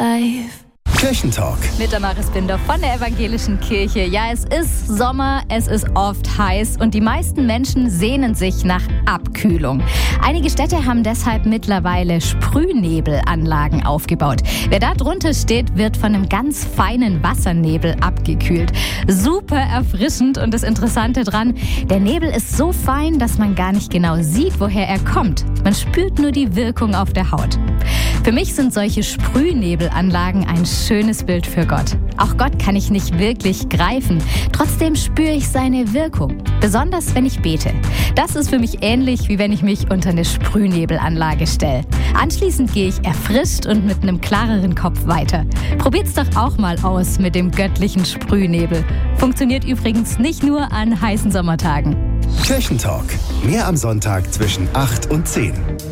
life. Kirchentalk. Mit der Maris Binder von der Evangelischen Kirche. Ja, es ist Sommer, es ist oft heiß und die meisten Menschen sehnen sich nach Abkühlung. Einige Städte haben deshalb mittlerweile Sprühnebelanlagen aufgebaut. Wer da drunter steht, wird von einem ganz feinen Wassernebel abgekühlt. Super erfrischend und das Interessante dran, der Nebel ist so fein, dass man gar nicht genau sieht, woher er kommt. Man spürt nur die Wirkung auf der Haut. Für mich sind solche Sprühnebelanlagen ein schönes Bild für Gott. Auch Gott kann ich nicht wirklich greifen. Trotzdem spüre ich seine Wirkung. Besonders wenn ich bete. Das ist für mich ähnlich, wie wenn ich mich unter eine Sprühnebelanlage stelle. Anschließend gehe ich erfrischt und mit einem klareren Kopf weiter. Probiert's doch auch mal aus mit dem göttlichen Sprühnebel. Funktioniert übrigens nicht nur an heißen Sommertagen. Kirchentalk. Mehr am Sonntag zwischen 8 und 10.